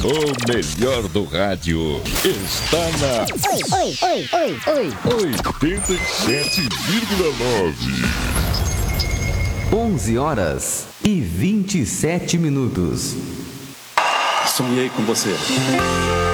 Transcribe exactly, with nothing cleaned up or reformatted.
O melhor do rádio está na Oi, oi, oi, oi, oi. oitenta e sete vírgula nove. onze horas e vinte e sete minutos. Sonhei com você.